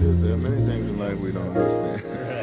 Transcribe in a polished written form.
There are many things in life we don't understand.